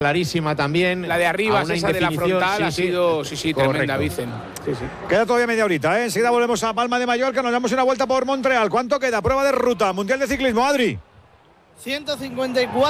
clarísima también. La de arriba, esa de la frontal, ha sido tremenda, Vicen. Sí. Queda todavía media horita, ¿eh? Enseguida volvemos a Palma de Mallorca, nos damos una vuelta por Montreal. ¿Cuánto queda? Prueba de ruta, Mundial de Ciclismo, Adri. 154.